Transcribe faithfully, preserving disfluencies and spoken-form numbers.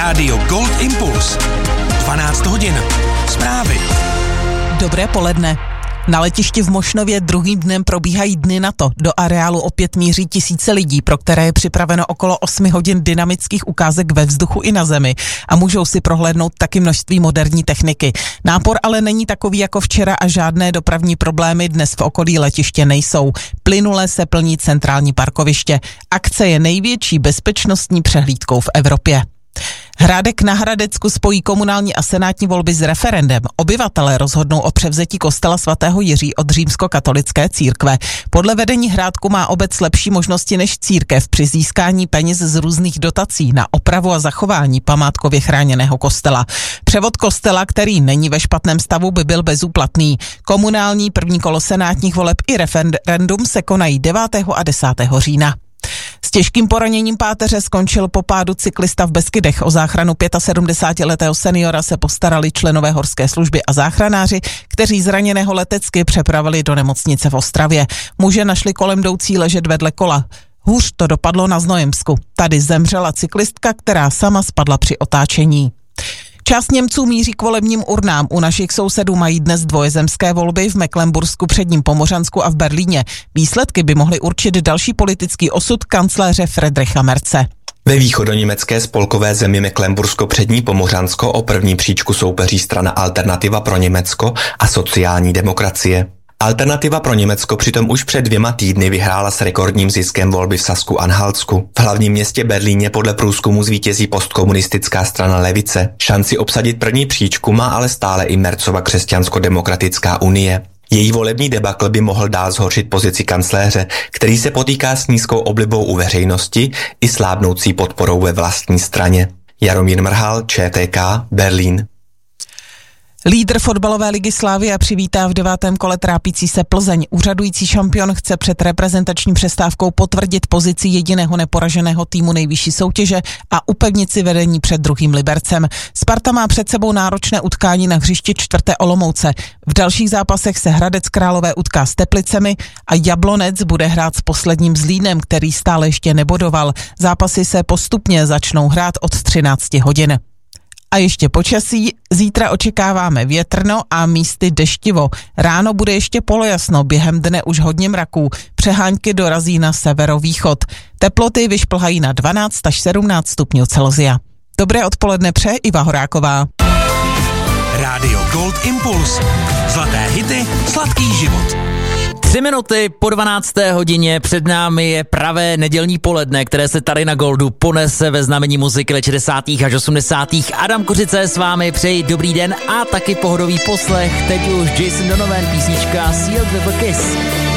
Rádio Gold Impuls. dvanáct hodin. Zprávy. Dobré poledne. Na letišti v Mošnově druhým dnem probíhají dny NATO. Do areálu opět míří tisíce lidí, pro které je připraveno okolo osmi hodin dynamických ukázek ve vzduchu i na zemi a můžou si prohlédnout taky množství moderní techniky. Nápor ale není takový jako včera a žádné dopravní problémy dnes v okolí letiště nejsou. Plynule se plní centrální parkoviště. Akce je největší bezpečnostní přehlídkou v Evropě. Hrádek na Hradecku spojí komunální a senátní volby s referendem. Obyvatelé rozhodnou o převzetí kostela svatého Jiří od římskokatolické církve. Podle vedení Hrádku má obec lepší možnosti než církev při získání peněz z různých dotací na opravu a zachování památkově chráněného kostela. Převod kostela, který není ve špatném stavu, by byl bezúplatný. Komunální, první kolo senátních voleb i referendum se konají devátého a desátého října. S těžkým poraněním páteře skončil po pádu cyklista v Beskydech. O záchranu sedmdesátipětiletého seniora se postarali členové horské služby a záchranáři, kteří zraněného letecky přepravili do nemocnice v Ostravě. Muže našli kolem jdoucí ležet vedle kola. Hůř to dopadlo na Znojemsku. Tady zemřela cyklistka, která sama spadla při otáčení. Část Němců míří k volebním urnám. U našich sousedů mají dnes dvojezemské volby v Mecklenbursku, Předním Pomořansku a v Berlíně. Výsledky by mohly určit další politický osud kancléře Friedricha Merze. Ve východoněmecké spolkové zemi Mecklenbursko Přední Pomořansko o první příčku soupeří strana Alternativa pro Německo a sociální demokracie. Alternativa pro Německo přitom už před dvěma týdny vyhrála s rekordním ziskem volby v Sasku-Anhaltsku. V hlavním městě Berlíně podle průzkumu zvítězí postkomunistická strana Levice. Šanci obsadit první příčku má ale stále i Merzova křesťansko-demokratická unie. Její volební debakl by mohl dál zhoršit pozici kancléře, který se potýká s nízkou oblibou u veřejnosti i slábnoucí podporou ve vlastní straně. Jaromír Mrhal, Č T K, Berlín. Lídr fotbalové ligy Slavia přivítá v devátém kole trápící se Plzeň. Úřadující šampion chce před reprezentační přestávkou potvrdit pozici jediného neporaženého týmu nejvyšší soutěže a upevnit si vedení před druhým Libercem. Sparta má před sebou náročné utkání na hřišti čtvrté Olomouce. V dalších zápasech se Hradec Králové utká s Teplicemi a Jablonec bude hrát s posledním Zlínem, který stále ještě nebodoval. Zápasy se postupně začnou hrát od třinácti hodin. A ještě počasí, zítra očekáváme větrno a místy deštivo. Ráno bude ještě polojasno, během dne už hodně mraků. Přehánky dorazí na severovýchod. Teploty vyšplhají na dvanáct až sedmnáct stupňů Celsia. Dobré odpoledne přeje Iva Horáková. Rádio Gold Impuls. Zlaté hity, sladký život. Tři minuty po dvanácté hodině před námi je pravé nedělní poledne, které se tady na Goldu ponese ve znamení muziky let šedesátých až osmdesátých. Adam Kořice s vámi přeji dobrý den a taky pohodový poslech. Teď už Jason Donovan, písnička Sealed with a Kiss.